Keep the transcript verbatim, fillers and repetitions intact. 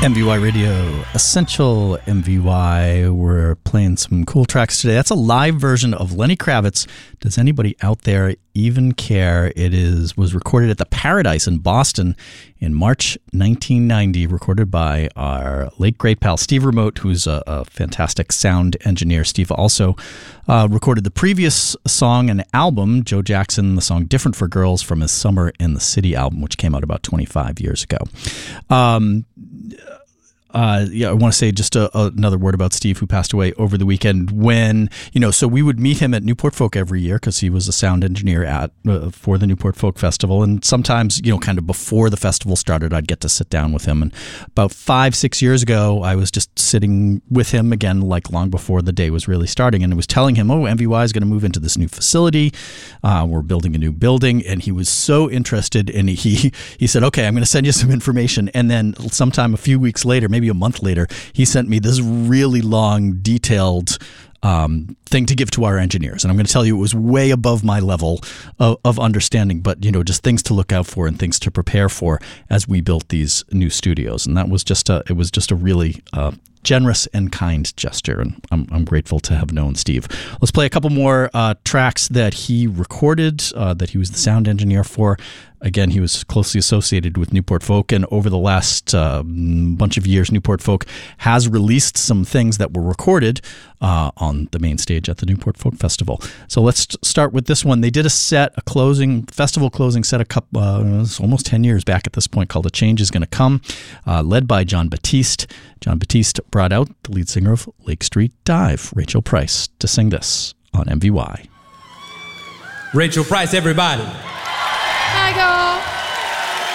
M V Y Radio, Essential M V Y. We're playing some cool tracks today. That's a live version of Lenny Kravitz. Does anybody out there even care? It is was recorded at the Paradise in Boston in March nineteen ninety, recorded by our late great pal Steve Remote, who's a, a fantastic sound engineer. Steve also uh, recorded the previous song and album, Joe Jackson, the song Different for Girls, from his Summer in the City album, which came out about twenty-five years ago. Um, Uh, yeah, I want to say just a, a, another word about Steve, who passed away over the weekend. When, you know, so we would meet him at Newport Folk every year because he was a sound engineer at uh, for the Newport Folk Festival. And sometimes, you know, kind of before the festival started, I'd get to sit down with him. And about five, six years ago, I was just sitting with him again, like long before the day was really starting. And I was telling him, oh, M V Y is going to move into this new facility. Uh, we're building a new building. And he was so interested. And he, he said, okay, I'm going to send you some information. And then sometime a few weeks later, maybe a month later, he sent me this really long, detailed um, thing to give to our engineers. And I'm going to tell you, it was way above my level of, of understanding, but, you know, just things to look out for and things to prepare for as we built these new studios. And that was just a, it was just a really uh, generous and kind gesture. And I'm, I'm grateful to have known Steve. Let's play a couple more uh, tracks that he recorded, uh, that he was the sound engineer for. Again, he was closely associated with Newport Folk, and over the last uh, bunch of years, Newport Folk has released some things that were recorded uh, on the main stage at the Newport Folk Festival. So let's start with this one. They did a set, a closing, festival closing set, a couple, uh, almost ten years back at this point, called A Change Is Gonna Come, uh, led by Jon Batiste. Jon Batiste brought out the lead singer of Lake Street Dive, Rachel Price, to sing this on M V Y. Rachel Price, everybody.